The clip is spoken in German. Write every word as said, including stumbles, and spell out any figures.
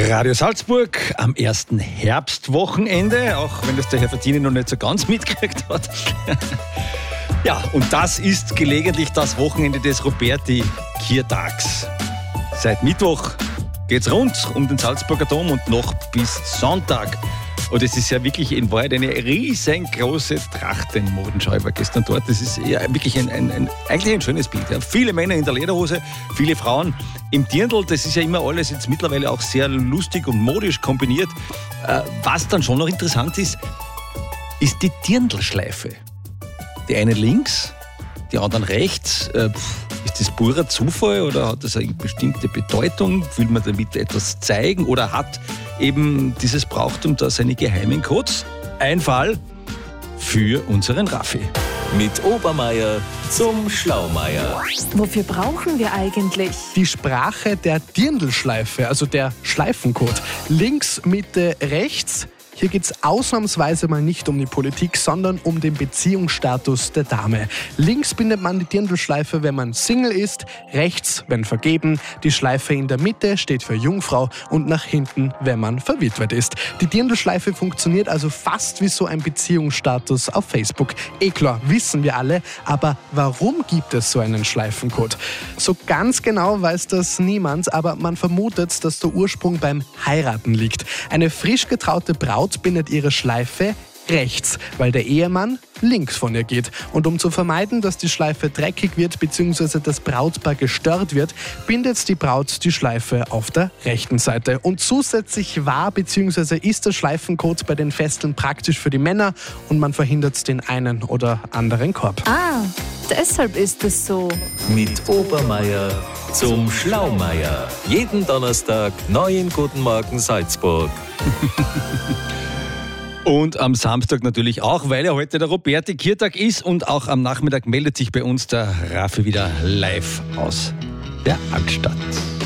Radio Salzburg am ersten Herbstwochenende, auch wenn das der Herr Vertini noch nicht so ganz mitgekriegt hat. Ja, und das ist gelegentlich das Wochenende des Roberti-Kirtags. Seit Mittwoch geht's rund um den Salzburger Dom und noch bis Sonntag. Und es ist ja wirklich in Wahrheit eine riesengroße Trachtenmodenschau. Ich war gestern dort. Das ist ja wirklich ein, ein, ein, eigentlich ein schönes Bild. Ja. Viele Männer in der Lederhose, viele Frauen im Dirndl. Das ist ja immer alles jetzt mittlerweile auch sehr lustig und modisch kombiniert. Äh, was dann schon noch interessant ist, ist die Dirndlschleife. Die eine links, die anderen rechts. Äh, ist das purer Zufall oder hat das eine bestimmte Bedeutung? Will man damit etwas zeigen oder hat eben dieses Brauchtum da seine geheimen Codes? Ein Fall für unseren Raffi. Mit Obermeier zum Schlaumeier. Wofür brauchen wir eigentlich? Die Sprache der Dirndlschleife, also der Schleifencode. Links, Mitte, rechts. Hier geht es ausnahmsweise mal nicht um die Politik, sondern um den Beziehungsstatus der Dame. Links bindet man die Dirndlschleife, wenn man Single ist, rechts, wenn vergeben. Die Schleife in der Mitte steht für Jungfrau und nach hinten, wenn man verwitwet ist. Die Dirndlschleife funktioniert also fast wie so ein Beziehungsstatus auf Facebook. Eh klar, wissen wir alle, aber warum gibt es so einen Schleifencode? So ganz genau weiß das niemand, aber man vermutet, dass der Ursprung beim Heiraten liegt. Eine frisch getraute Braut bindet ihre Schleife rechts, weil der Ehemann links von ihr geht. Und um zu vermeiden, dass die Schleife dreckig wird bzw. das Brautpaar gestört wird, bindet die Braut die Schleife auf der rechten Seite. Und zusätzlich war bzw. ist der Schleifencode bei den Festeln praktisch für die Männer und man verhindert den einen oder anderen Korb. Ah, deshalb ist es so. Mit Obermeier zum Schlaumeier. Jeden Donnerstag neu im Guten Morgen Salzburg. Und am Samstag natürlich auch, weil ja heute der Roberti-Kirtag ist und auch am Nachmittag meldet sich bei uns der Raffi wieder live aus der Altstadt.